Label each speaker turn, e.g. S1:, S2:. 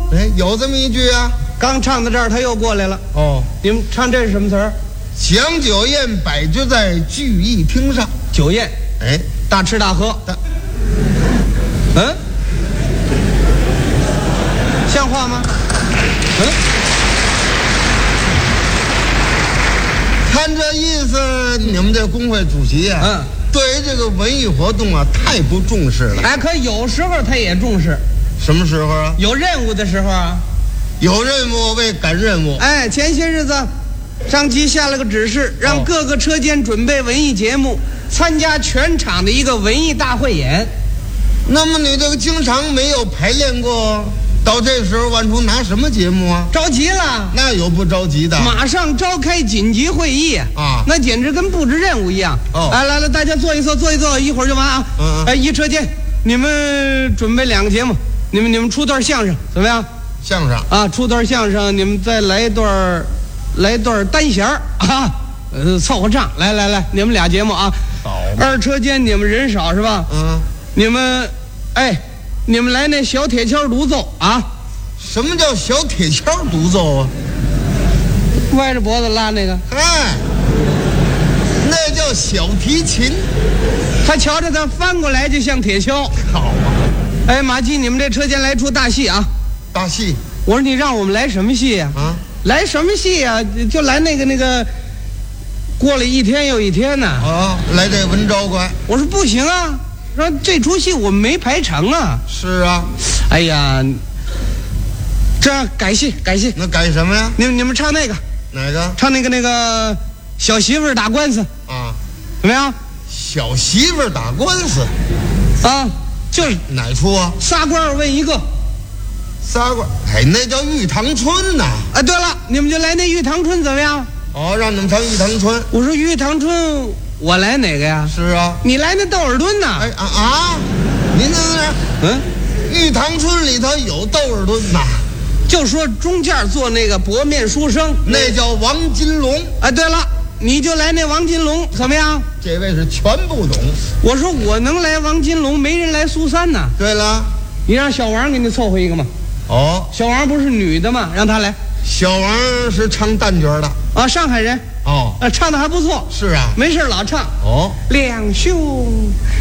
S1: 哎，有这么一句啊。
S2: 刚唱到这儿，他又过来了。
S1: 哦，
S2: 你们唱这是什么词儿？
S1: 享酒宴，摆酒在聚义厅上。
S2: 酒宴，
S1: 哎，
S2: 大吃大喝。嗯，像话吗？嗯，
S1: 看这意思，你们这工会主席啊，对于这个文艺活动啊，太不重视了。
S2: 哎，可有时候他也重视。
S1: 什么时候啊？
S2: 有任务的时候啊。
S1: 有任务为赶任务。
S2: 哎，前些日子，上级下了个指示，让各个车间准备文艺节目，参加全场的一个文艺大汇演。
S1: 那么你这个经常没有排练过，到这时候万出拿什么节目啊？
S2: 着急了。
S1: 那有不着急的？
S2: 马上召开紧急会议
S1: 啊！
S2: 那简直跟布置任务一样。
S1: 哦，
S2: 哎，来，大家坐一坐，坐一坐，一会儿就完啊。哎，一车间，你们准备2个节目，你们出段相声怎么样？
S1: 相声
S2: 啊，出段相声，你们再来一段单弦儿啊，凑合唱。来，你们俩节目啊。
S1: 好。
S2: 2车间你们人少是吧？你们，哎，你们来那小铁锹独奏啊。
S1: 什么叫小铁锹独奏啊？
S2: 歪着脖子拉那个。
S1: 哎，那叫小提琴。
S2: 他瞧着他翻过来就像铁锹。
S1: 好啊。
S2: 哎，马季，你们这车间来出大戏啊。
S1: 大戏？
S2: 我说你让我们来什么戏呀？来什么戏呀？就来那个，过了一天又一天呢。
S1: 来这文昭关。
S2: 我说不行啊，说这出戏我们没排成啊。
S1: 是啊。
S2: 哎呀，这样改戏。
S1: 那改什么呀？
S2: 你们唱那个。
S1: 哪个？
S2: 唱那个小媳妇儿打官司
S1: 啊？
S2: 怎么样？
S1: 小媳妇儿打官司
S2: 啊？就是
S1: 哪出啊
S2: ？3官问1个。
S1: 3官，哎，那叫玉堂春呐。
S2: 哎，对了，你们就来那玉堂春怎么样？
S1: 让你们唱玉堂春。
S2: 我说玉堂春，我来哪个呀？
S1: 是啊，
S2: 你来那窦尔敦呐。
S1: 您那玉堂春里头有窦尔敦呐。
S2: 就说中间做那个薄面书生，
S1: 那叫王金龙。
S2: 哎，对了，你就来那王金龙怎么样？
S1: 这位是全不懂。
S2: 我说我能来王金龙，没人来苏三呢。
S1: 对了，
S2: 你让小王给你凑合一个嘛。小王不是女的吗？让她来。
S1: 小王是唱旦角的
S2: 啊，上海人。唱的还不错。
S1: 是啊，
S2: 没事老唱。
S1: 两兄